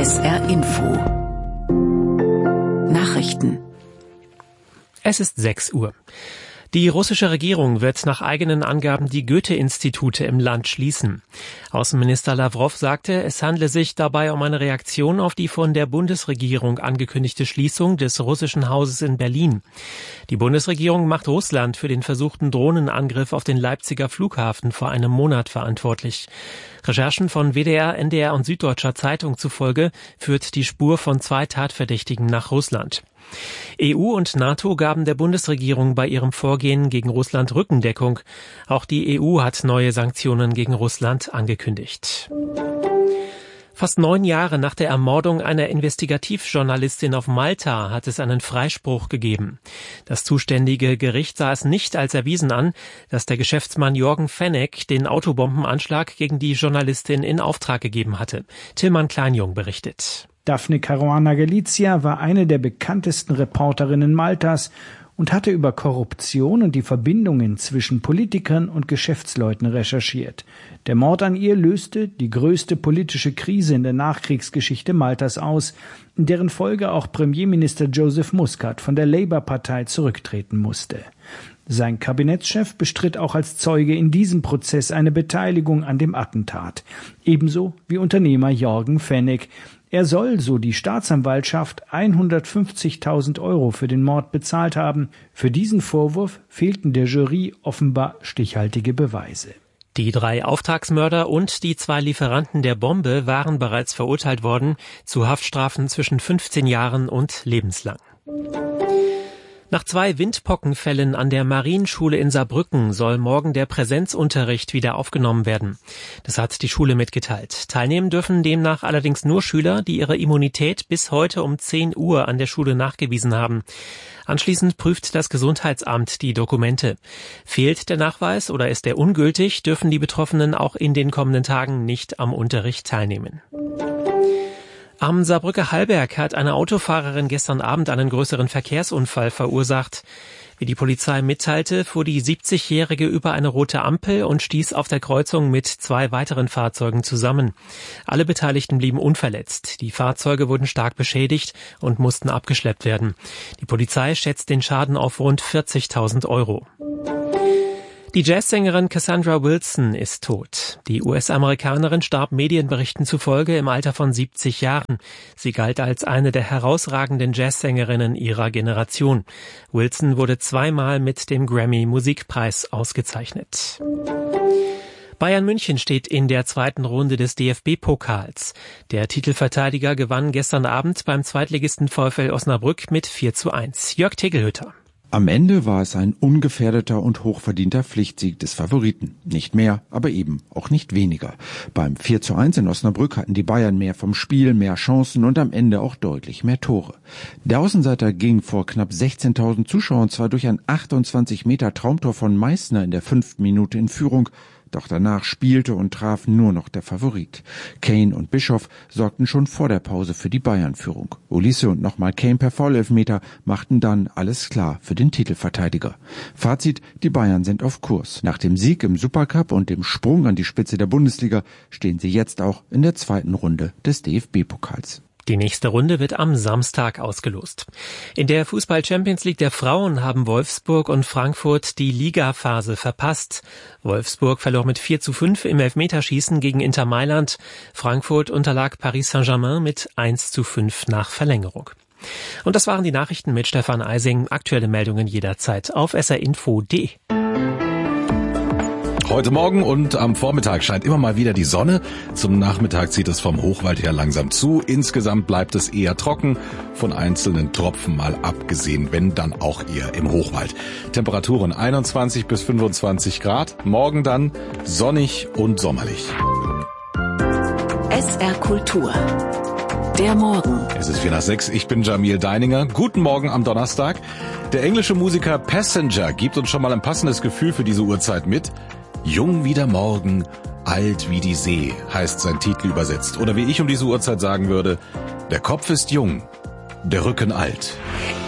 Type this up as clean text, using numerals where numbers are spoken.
SR Info. Nachrichten. Es ist 6 Uhr. Die russische Regierung wird nach eigenen Angaben die Goethe-Institute im Land schließen. Außenminister Lawrow sagte, es handle sich dabei um eine Reaktion auf die von der Bundesregierung angekündigte Schließung des russischen Hauses in Berlin. Die Bundesregierung macht Russland für den versuchten Drohnenangriff auf den Leipziger Flughafen vor einem Monat verantwortlich. Recherchen von WDR, NDR und Süddeutscher Zeitung zufolge führt die Spur von 2 Tatverdächtigen nach Russland. EU und NATO gaben der Bundesregierung bei ihrem Vorgehen gegen Russland Rückendeckung. Auch die EU hat neue Sanktionen gegen Russland angekündigt. Fast 9 Jahre nach der Ermordung einer Investigativjournalistin auf Malta hat es einen Freispruch gegeben. Das zuständige Gericht sah es nicht als erwiesen an, dass der Geschäftsmann Jorgen Fenech den Autobombenanschlag gegen die Journalistin in Auftrag gegeben hatte. Tillmann Kleinjung berichtet. Daphne Caruana Galizia war eine der bekanntesten Reporterinnen Maltas und hatte über Korruption und die Verbindungen zwischen Politikern und Geschäftsleuten recherchiert. Der Mord an ihr löste die größte politische Krise in der Nachkriegsgeschichte Maltas aus, in deren Folge auch Premierminister Joseph Muscat von der Labour-Partei zurücktreten musste. Sein Kabinettschef bestritt auch als Zeuge in diesem Prozess eine Beteiligung an dem Attentat, ebenso wie Unternehmer Jorgen Fenech. Er soll, so die Staatsanwaltschaft, 150.000 € für den Mord bezahlt haben. Für diesen Vorwurf fehlten der Jury offenbar stichhaltige Beweise. Die 3 Auftragsmörder und die 2 Lieferanten der Bombe waren bereits verurteilt worden zu Haftstrafen zwischen 15 Jahren und lebenslang. Nach 2 Windpockenfällen an der Marienschule in Saarbrücken soll morgen der Präsenzunterricht wieder aufgenommen werden. Das hat die Schule mitgeteilt. Teilnehmen dürfen demnach allerdings nur Schüler, die ihre Immunität bis heute um 10 Uhr an der Schule nachgewiesen haben. Anschließend prüft das Gesundheitsamt die Dokumente. Fehlt der Nachweis oder ist er ungültig, dürfen die Betroffenen auch in den kommenden Tagen nicht am Unterricht teilnehmen. Am Saarbrücker Hallberg hat eine Autofahrerin gestern Abend einen größeren Verkehrsunfall verursacht. Wie die Polizei mitteilte, fuhr die 70-Jährige über eine rote Ampel und stieß auf der Kreuzung mit 2 weiteren Fahrzeugen zusammen. Alle Beteiligten blieben unverletzt. Die Fahrzeuge wurden stark beschädigt und mussten abgeschleppt werden. Die Polizei schätzt den Schaden auf rund 40.000 €. Die Jazzsängerin Cassandra Wilson ist tot. Die US-Amerikanerin starb Medienberichten zufolge im Alter von 70 Jahren. Sie galt als eine der herausragenden Jazzsängerinnen ihrer Generation. Wilson wurde 2-mal mit dem Grammy-Musikpreis ausgezeichnet. Bayern München steht in der 2. Runde des DFB-Pokals. Der Titelverteidiger gewann gestern Abend beim Zweitligisten VfL Osnabrück mit 4:1. Jörg Tegelhütter. Am Ende war es ein ungefährdeter und hochverdienter Pflichtsieg des Favoriten. Nicht mehr, aber eben auch nicht weniger. Beim 4:1 in Osnabrück hatten die Bayern mehr vom Spiel, mehr Chancen und am Ende auch deutlich mehr Tore. Der Außenseiter ging vor knapp 16.000 Zuschauern zwar durch ein 28 Meter Traumtor von Meißner in der 5. Minute in Führung, doch danach spielte und traf nur noch der Favorit. Kane und Bischoff sorgten schon vor der Pause für die Bayern-Führung. Ulisse und nochmal Kane per Foulelfmeter machten dann alles klar für den Titelverteidiger. Fazit, die Bayern sind auf Kurs. Nach dem Sieg im Supercup und dem Sprung an die Spitze der Bundesliga stehen sie jetzt auch in der 2. Runde des DFB-Pokals. Die nächste Runde wird am Samstag ausgelost. In der Fußball-Champions League der Frauen haben Wolfsburg und Frankfurt die Ligaphase verpasst. Wolfsburg verlor mit 4:5 im Elfmeterschießen gegen Inter Mailand. Frankfurt unterlag Paris Saint-Germain mit 1:5 nach Verlängerung. Und das waren die Nachrichten mit Stefan Eising. Aktuelle Meldungen jederzeit auf srinfo.de. Heute Morgen und am Vormittag scheint immer mal wieder die Sonne. Zum Nachmittag zieht es vom Hochwald her langsam zu. Insgesamt bleibt es eher trocken, von einzelnen Tropfen mal abgesehen, wenn dann auch eher im Hochwald. Temperaturen 21 bis 25 Grad. Morgen dann sonnig und sommerlich. SR Kultur. Der Morgen. Es ist 4:06. Ich bin Jamil Deininger. Guten Morgen am Donnerstag. Der englische Musiker Passenger gibt uns schon mal ein passendes Gefühl für diese Uhrzeit mit. Jung wie der Morgen, alt wie die See, heißt sein Titel übersetzt. Oder wie ich um diese Uhrzeit sagen würde, der Kopf ist jung, der Rücken alt.